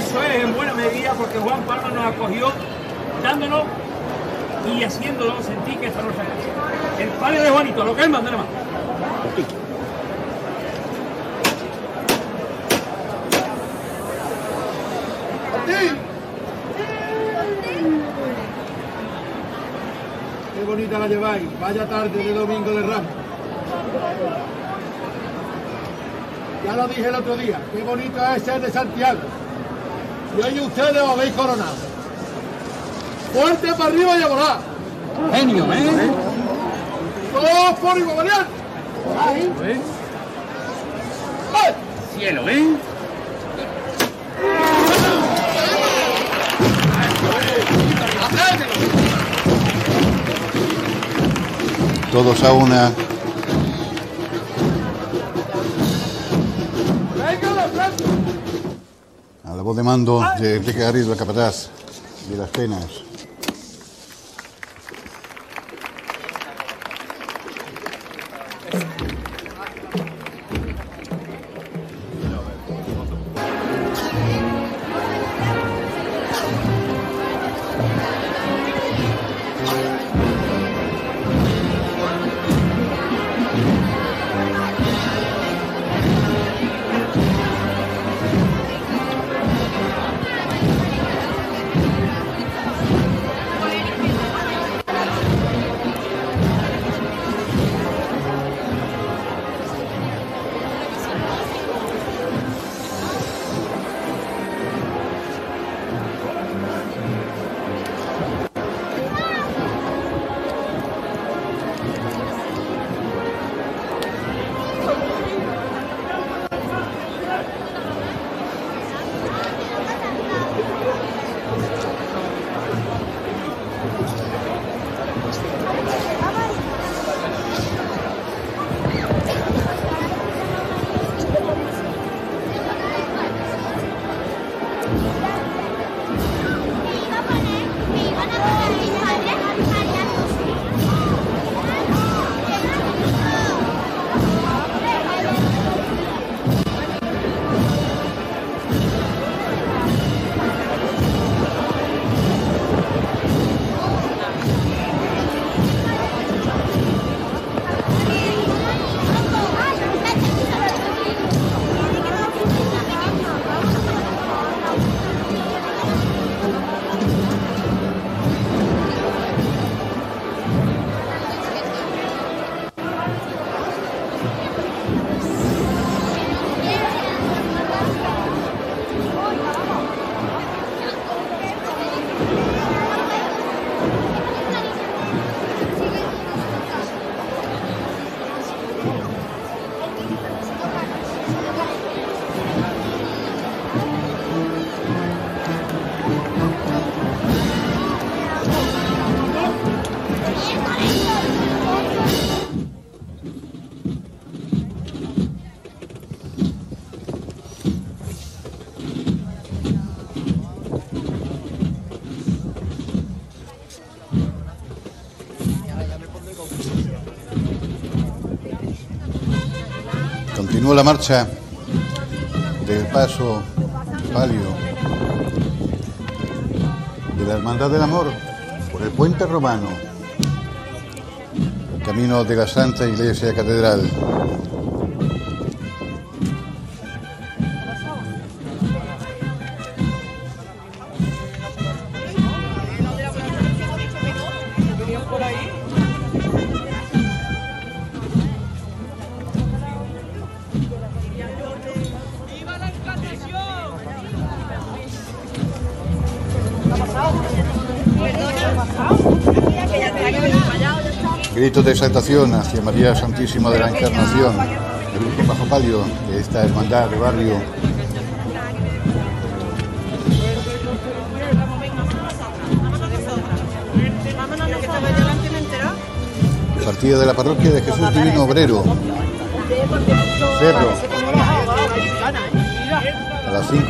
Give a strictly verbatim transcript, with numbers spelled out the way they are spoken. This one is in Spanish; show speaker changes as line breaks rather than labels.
eso es en buena medida porque Juan Palma nos acogió dándonos y haciéndolo sentir que esta nuestra casa. El palio de Juanito, lo que él manda nada más.
Qué bonita la lleváis, vaya tarde de domingo de Ramos. Ya lo dije el otro día, qué bonito es ser de Santiago. Y hoy ustedes os habéis coronado. Fuerte para arriba y a volar.
Genio, ¿eh?
¡Todos por igual, variante!
¿Eh? Cielo, ¿eh?
Todos a una. A la voz de mando de Enrique Garrido, el capataz de Las Penas. Continúa la marcha del paso palio de la Hermandad del Amor por el Puente Romano, camino de la Santa Iglesia Catedral. Gritos de exaltación hacia María Santísima de la Encarnación, el Virgen bajo palio de esta hermandad de barrio. Partida de la parroquia de Jesús Divino Obrero, Cerro, a las cinco.